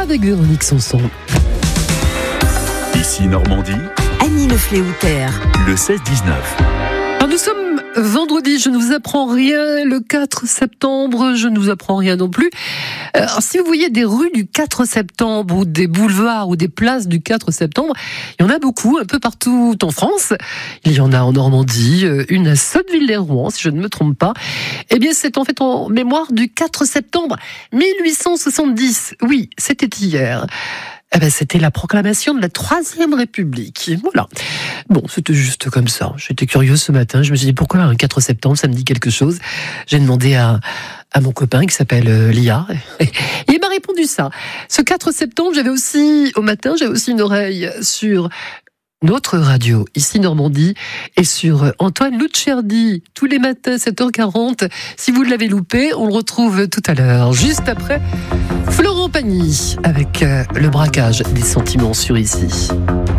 avec Véronique Sanson. Ici Normandie, Annie Lefléoutère. le 16-19. Alors nous sommes vendredi, je ne vous apprends rien. Le 4 septembre, je ne vous apprends rien non plus. Alors, si vous voyez des rues du 4 septembre ou des boulevards ou des places du 4 septembre, il y en a beaucoup, un peu partout en France. Il y en a en Normandie, une à Sotteville-lès-Rouen, si je ne me trompe pas. Eh bien, c'est en fait en mémoire du 4 septembre 1870. Oui, c'était hier. Eh ben, c'était la proclamation de la Troisième République. Voilà. Bon, c'était juste comme ça. J'étais curieuse ce matin. Je me suis dit, pourquoi un 4 septembre, ça me dit quelque chose. J'ai demandé à mon copain qui s'appelle Lia. Et il m'a répondu ça. Ce 4 septembre, j'avais aussi une oreille sur notre radio, ici Normandie, et sur Antoine Luccherdi, tous les matins, 7h40. Si vous l'avez loupé, on le retrouve tout à l'heure, juste après Florent Pagny, avec le braquage des sentiments sur ici.